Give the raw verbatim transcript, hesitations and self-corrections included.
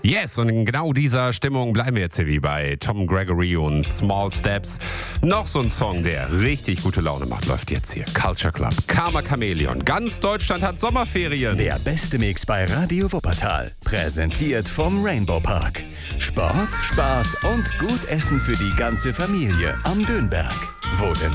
Yes, und in genau dieser Stimmung bleiben wir jetzt hier wie bei Tom Gregory und Small Steps. Noch so ein Song, der richtig gute Laune macht, läuft jetzt hier. Culture Club, Karma Chameleon. Ganz Deutschland hat Sommerferien. Der beste Mix bei Radio Wuppertal. Präsentiert vom Rainbow Park. Sport, Spaß und gut Essen für die ganze Familie am Dönberg. Wo denn